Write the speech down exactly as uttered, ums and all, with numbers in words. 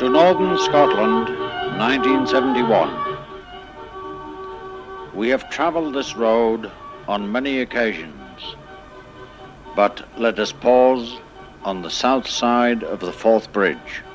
To Northern Scotland, nineteen seventy-one. We have travelled this road on many occasions, but let us pause on the south side of the Forth Bridge.